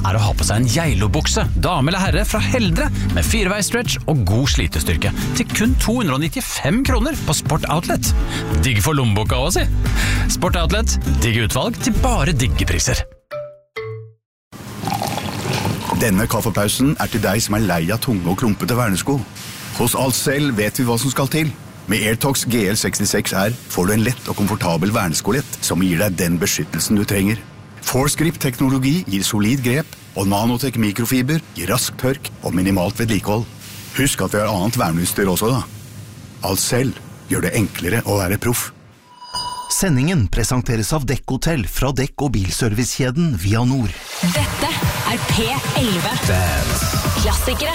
å ha på seg en Geilo-bukse, dame eller herre fra Heldre, med 4-veis-stretch og god slitestyrke, til kun 295 kroner på Sport Outlet. Digg for lommeboka også, si. Sport Outlet, digg utvalg til bare digge priser. Denne kaffepausen til deg som lei av tunge og klumpete vernesko. Hos Alcell vet vi hva som skal til. Med Airtox GL66R får du en lett og komfortabel verneskolett som gir deg den beskyttelsen du trenger. Force-grip-teknologi gir solid grep, og Nanotech mikrofiber gir rask tørk og minimalt vedlikehold. Husk at vi har annet verneutstyr også da. Alcell gjør det enklere å være proff. Sendingen presenteres av Dekk-hotell fra dekk- og bilservicekjeden Via Nord. Dette P11. Klassikere.